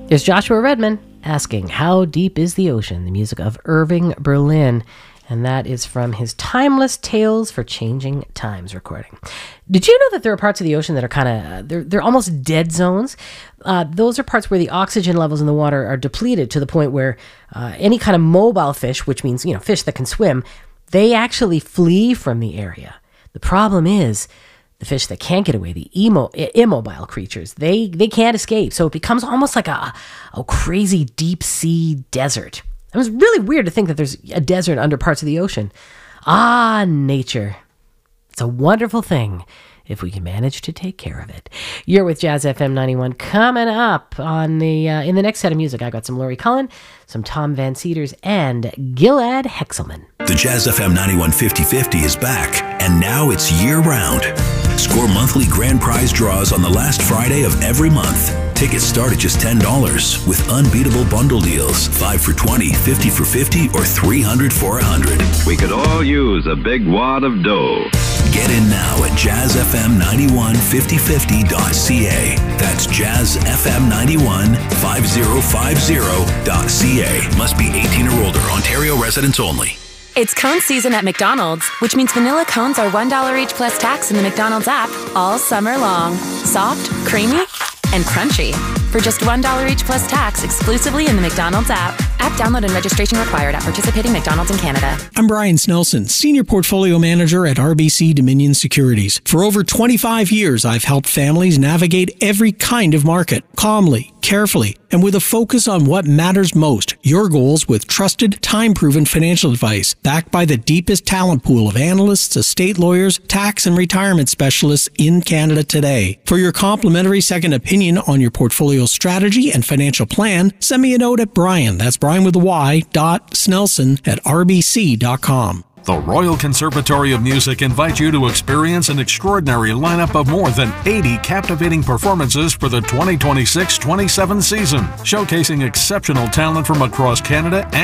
Here's Joshua Redman asking, "How deep is the ocean?" The music of Irving Berlin. And that is from his Timeless Tales for Changing Times recording. Did you know that there are parts of the ocean that are kind of, they're almost dead zones? Those are parts where the oxygen levels in the water are depleted to the point where any kind of mobile fish, which means, fish that can swim, they actually flee from the area. The problem is the fish that can't get away, the immobile creatures, they can't escape. So it becomes almost like a crazy deep sea desert. It was really weird to think that there's a desert under parts of the ocean. Ah, nature. It's a wonderful thing if we can manage to take care of it. You're with Jazz FM 91. Coming up on the in the next set of music, I got some Laurie Cullen, some Tom Van Cedars, and Gilad Hexelman. The Jazz FM 91 50/50 is back, and now it's year-round. Score monthly grand prize draws on the last Friday of every month. Tickets start at just $10 with unbeatable bundle deals. 5 for $20, 50 for $50, or 300 for $100. We could all use a big wad of dough. Get in now at jazzfm915050.ca. That's jazzfm915050.ca. Must be 18 or older. Ontario residents only. It's cone season at McDonald's, which means vanilla cones are $1 each plus tax in the McDonald's app all summer long. Soft, creamy, and crunchy. For just $1 each plus tax exclusively in the McDonald's app. App download and registration required at participating McDonald's in Canada. I'm Brian Snelson, Senior Portfolio Manager at RBC Dominion Securities. For over 25 years, I've helped families navigate every kind of market, calmly, carefully, and with a focus on what matters most, your goals with trusted, time-proven financial advice, backed by the deepest talent pool of analysts, estate lawyers, tax and retirement specialists in Canada today. For your complimentary second opinion on your portfolio strategy and financial plan, send me a note at Brian, that's Brian with a Y, .snelson@rbc.com. The Royal Conservatory of Music invites you to experience an extraordinary lineup of more than 80 captivating performances for the 2026-27 season, showcasing exceptional talent from across Canada and